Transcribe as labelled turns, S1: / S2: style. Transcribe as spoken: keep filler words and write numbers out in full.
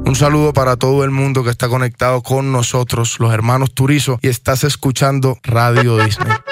S1: Un saludo para todo el mundo que está conectado con nosotros, los hermanos Turizo, y estás escuchando Radio Disney.